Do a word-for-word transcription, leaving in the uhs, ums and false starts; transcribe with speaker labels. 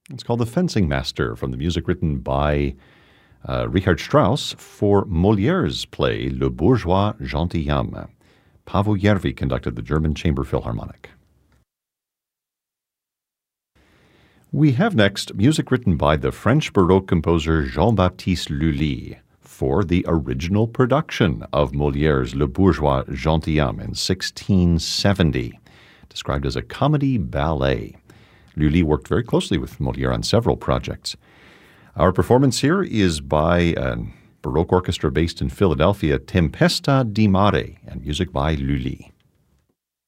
Speaker 1: It's called The Fencing Master, from the music written by uh, Richard Strauss for Molière's play Le Bourgeois Gentilhomme. Paavo Järvi conducted the German Chamber Philharmonic. We have next music written by the French Baroque composer Jean-Baptiste Lully for the original production of Molière's Le Bourgeois Gentilhomme in sixteen seventy, described as a comedy ballet. Lully worked very closely with Molière on several projects. Our performance here is by a Baroque orchestra based in Philadelphia, Tempesta di Mare, and music by Lully.